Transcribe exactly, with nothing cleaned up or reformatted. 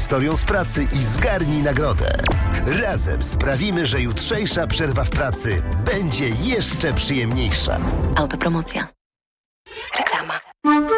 historią z pracy i zgarnij nagrodę. Razem sprawimy, że jutrzejsza przerwa w pracy będzie jeszcze przyjemniejsza. Autopromocja. Reklama.